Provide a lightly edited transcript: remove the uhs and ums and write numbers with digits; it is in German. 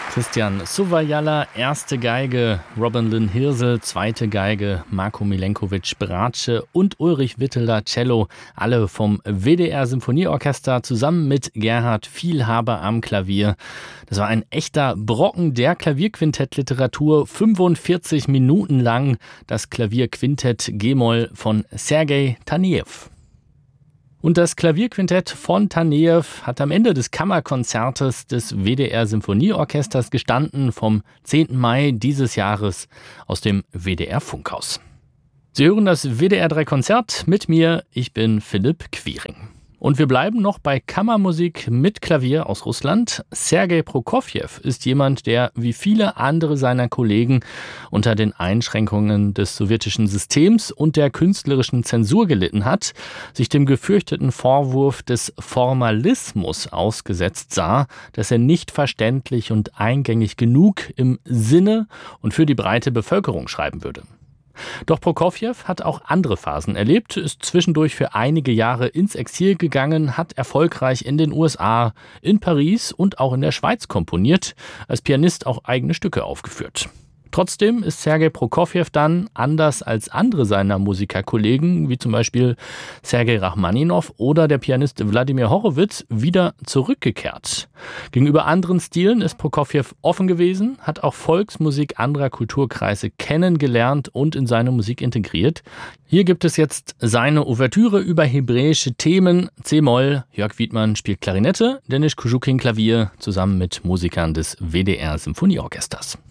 Christian Suvajala, erste Geige, Robin Lynn Hirsel, zweite Geige, Marko Milenkovic, Bratsche und Ulrich Witteler, Cello, alle vom WDR Symphonieorchester zusammen mit Gerhard Vielhaber am Klavier. Das war ein echter Brocken der Klavierquintett-Literatur, 45 Minuten lang das Klavierquintett G-Moll von Sergei Tanejew. Und das Klavierquintett von Tanejew hat am Ende des Kammerkonzertes des WDR Symphonieorchesters gestanden vom 10. Mai dieses Jahres aus dem WDR Funkhaus. Sie hören das WDR 3 Konzert mit mir, ich bin Philipp Quiring. Und wir bleiben noch bei Kammermusik mit Klavier aus Russland. Sergei Prokofjew ist jemand, der wie viele andere seiner Kollegen unter den Einschränkungen des sowjetischen Systems und der künstlerischen Zensur gelitten hat, sich dem gefürchteten Vorwurf des Formalismus ausgesetzt sah, dass er nicht verständlich und eingängig genug im Sinne und für die breite Bevölkerung schreiben würde. Doch Prokofjew hat auch andere Phasen erlebt, ist zwischendurch für einige Jahre ins Exil gegangen, hat erfolgreich in den USA, in Paris und auch in der Schweiz komponiert, als Pianist auch eigene Stücke aufgeführt. Trotzdem ist Sergei Prokofjew dann, anders als andere seiner Musikerkollegen, wie zum Beispiel Sergei Rachmaninow oder der Pianist Wladimir Horowitz, wieder zurückgekehrt. Gegenüber anderen Stilen ist Prokofjew offen gewesen, hat auch Volksmusik anderer Kulturkreise kennengelernt und in seine Musik integriert. Hier gibt es jetzt seine Ouvertüre über hebräische Themen, C-Moll, Jörg Wiedmann spielt Klarinette, Denis Kuschukin Klavier, zusammen mit Musikern des WDR Symphonieorchesters.